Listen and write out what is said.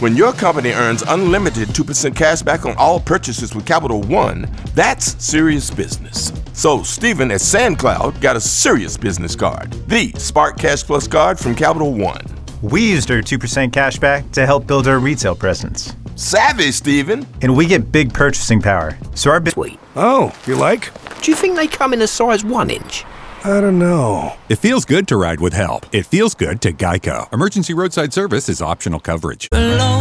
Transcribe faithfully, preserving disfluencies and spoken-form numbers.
When your company earns unlimited two percent cash back on all purchases with Capital One, that's serious business. So Stephen at SandCloud got a serious business card, the Spark Cash Plus card from Capital One. We used our two percent cash back to help build our retail presence. Savvy, Stephen. And we get big purchasing power, so our business... Sweet. Oh, you like? Do you think they come in a size one inch? I don't know. It feels good to ride with help. It feels good to Geico. Emergency roadside service is optional coverage.